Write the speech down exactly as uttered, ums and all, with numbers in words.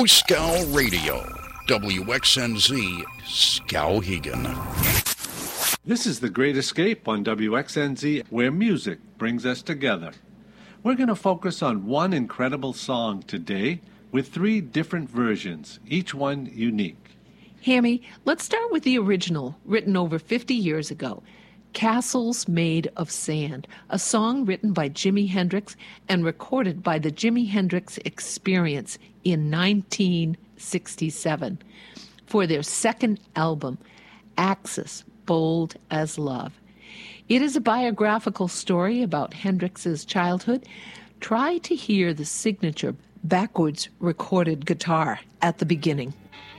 Mooscow Radio, W X N Z, Skowhegan. This is The Great Escape on W X N Z, where music brings us together. We're going to focus on one incredible song today with three different versions, each one unique. Hammy, let's start with the original, written over fifty years ago. Castles Made of Sand, a song written by Jimi Hendrix and recorded by the Jimi Hendrix Experience in nineteen sixty-seven for their second album, Axis, Bold as Love. It is a biographical story about Hendrix's childhood. Try to hear the signature backwards recorded guitar at the beginning.